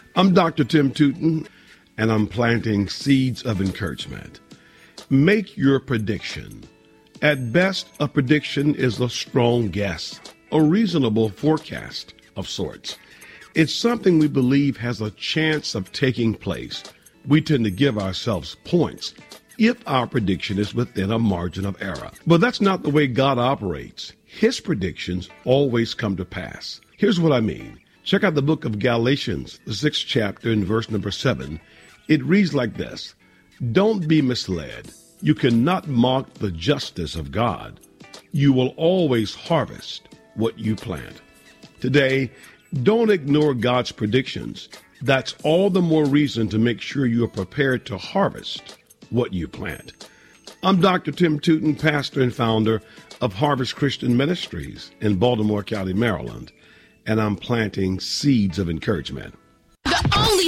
I'm Dr. Tim Tootin, and I'm planting seeds of encouragement. Make your prediction. At best, a prediction is a strong guess, a reasonable forecast of sorts. It's something we believe has a chance of taking place. We tend to give ourselves points if our prediction is within a margin of error. But that's not the way God operates. His predictions always come to pass. Here's what I mean. Check out the book of Galatians, the 6th chapter, and verse number 7. It reads like this: "Don't be misled. You cannot mock the justice of God. You will always harvest what you plant." Today, don't ignore God's predictions. That's all the more reason to make sure you are prepared to harvest what you plant. I'm Dr. Tim Tootin, pastor and founder of Harvest Christian Ministries in Baltimore County, Maryland, and I'm planting seeds of encouragement. The only